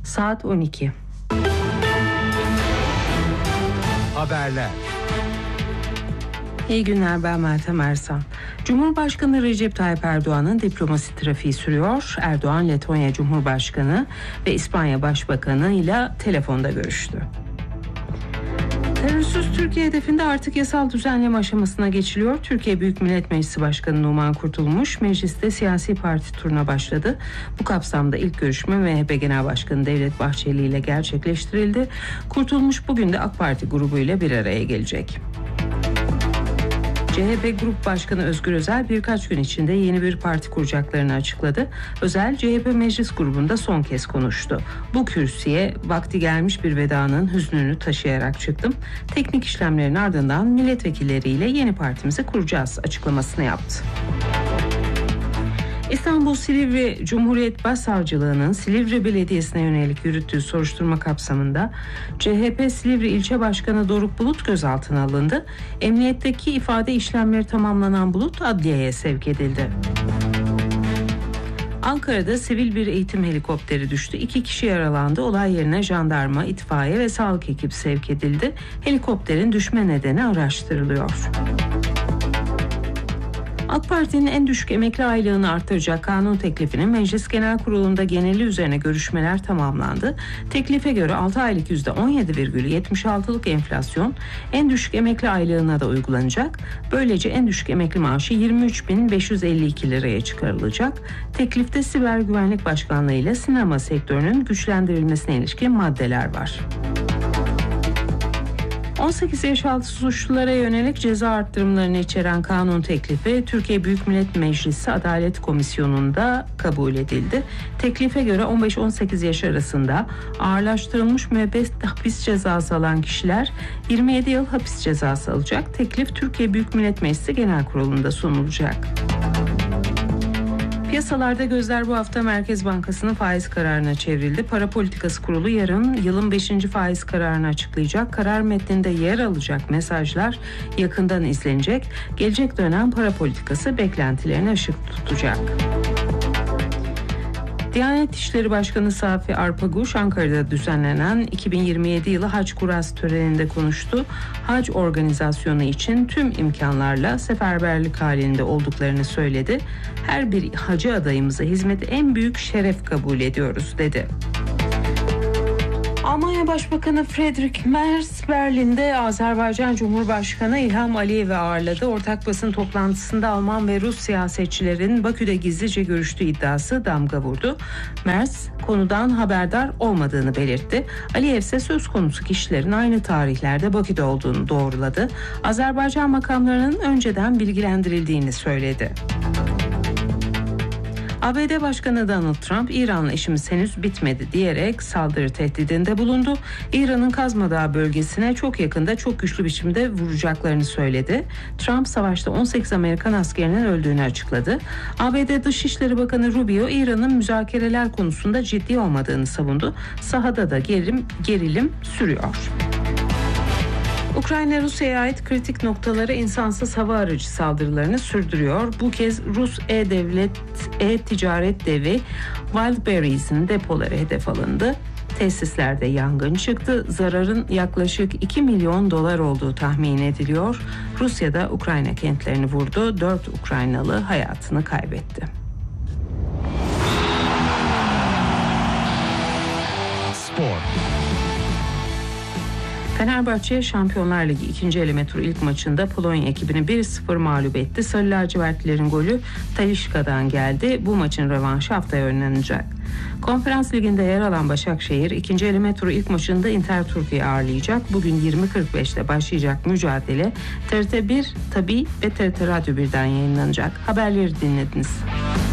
Saat 12. Haberler. İyi günler, ben Meltem Ersan. Cumhurbaşkanı Recep Tayyip Erdoğan'ın diplomasi trafiği sürüyor. Erdoğan, Letonya Cumhurbaşkanı ve İspanya Başbakanı ile telefonda görüştü. Terörsüz Türkiye hedefinde artık yasal düzenleme aşamasına geçiliyor. Türkiye Büyük Millet Meclisi Başkanı Numan Kurtulmuş mecliste siyasi parti turuna başladı. Bu kapsamda ilk görüşme MHP Genel Başkanı Devlet Bahçeli ile gerçekleştirildi. Kurtulmuş bugün de AK Parti grubuyla bir araya gelecek. CHP Grup Başkanı Özgür Özel birkaç gün içinde yeni bir parti kuracaklarını açıkladı. Özel, CHP Meclis Grubu'nda son kez konuştu. Bu kürsüye vakti gelmiş bir vedanın hüznünü taşıyarak çıktım. Teknik işlemlerin ardından milletvekilleriyle yeni partimizi kuracağız açıklamasını yaptı. İstanbul Silivri Cumhuriyet Başsavcılığı'nın Silivri Belediyesi'ne yönelik yürüttüğü soruşturma kapsamında CHP Silivri İlçe Başkanı Doruk Bulut gözaltına alındı. Emniyetteki ifade işlemleri tamamlanan Bulut adliyeye sevk edildi. Ankara'da sivil bir eğitim helikopteri düştü. 2 kişi yaralandı. Olay yerine jandarma, itfaiye ve sağlık ekibi sevk edildi. Helikopterin düşme nedeni araştırılıyor. AK Parti'nin en düşük emekli aylığını artıracak kanun teklifinin Meclis Genel Kurulu'nda geneli üzerine görüşmeler tamamlandı. Teklife göre 6 aylık %17,76'lık enflasyon en düşük emekli aylığına da uygulanacak. Böylece en düşük emekli maaşı 23.552 liraya çıkarılacak. Teklifte Siber Güvenlik Başkanlığı ile sinema sektörünün güçlendirilmesine ilişkin maddeler var. 18 yaş altı suçlulara yönelik ceza arttırımlarını içeren kanun teklifi Türkiye Büyük Millet Meclisi Adalet Komisyonu'nda kabul edildi. Teklife göre 15-18 yaş arasında ağırlaştırılmış müebbet hapis cezası alan kişiler 27 yıl hapis cezası alacak. Teklif Türkiye Büyük Millet Meclisi Genel Kurulu'nda sunulacak. Piyasalarda gözler bu hafta Merkez Bankası'nın faiz kararına çevrildi. Para Politikası Kurulu yarın yılın 5. faiz kararını açıklayacak. Karar metninde yer alacak mesajlar yakından izlenecek. Gelecek dönem para politikası beklentilerine ışık tutacak. Diyanet İşleri Başkanı Safi Arpaguş, Ankara'da düzenlenen 2027 yılı Hac Kuras töreninde konuştu. Hac organizasyonu için tüm imkanlarla seferberlik halinde olduklarını söyledi. Her bir hacı adayımıza hizmeti en büyük şeref kabul ediyoruz dedi. Almanya Başbakanı Friedrich Merz, Berlin'de Azerbaycan Cumhurbaşkanı İlham Aliyev'i ağırladı. Ortak basın toplantısında Alman ve Rus siyasetçilerin Bakü'de gizlice görüştüğü iddiası damga vurdu. Merz, konudan haberdar olmadığını belirtti. Aliyev ise söz konusu kişilerin aynı tarihlerde Bakü'de olduğunu doğruladı. Azerbaycan makamlarının önceden bilgilendirildiğini söyledi. ABD Başkanı Donald Trump, İran'la işimiz henüz bitmedi diyerek saldırı tehdidinde bulundu. İran'ın Kazma Dağı bölgesine çok yakında çok güçlü biçimde vuracaklarını söyledi. Trump, savaşta 18 Amerikan askerinin öldüğünü açıkladı. ABD Dışişleri Bakanı Rubio, İran'ın müzakereler konusunda ciddi olmadığını savundu. Sahada da gerilim sürüyor. Ukrayna, Rusya'ya ait kritik noktalara insansız hava aracı saldırılarını sürdürüyor. Bu kez Rus e-ticaret devi Wildberries'in depoları hedef alındı. Tesislerde yangın çıktı. Zararın yaklaşık 2 milyon dolar olduğu tahmin ediliyor. Rusya da Ukrayna kentlerini vurdu. 4 Ukraynalı hayatını kaybetti. Spor. Fenerbahçe Şampiyonlar Ligi 2. eleme turu ilk maçında Polonya ekibini 1-0 mağlup etti. Sarı lacivertlilerin golü Talisca'dan geldi. Bu maçın rövanşı haftaya oynanacak. Konferans Ligi'nde yer alan Başakşehir 2. eleme turu ilk maçında Inter Türkiye'yi ağırlayacak. Bugün 20.45'te başlayacak mücadele TRT 1, Tabii ve TRT Radyo 1'den yayınlanacak. Haberleri dinlediniz.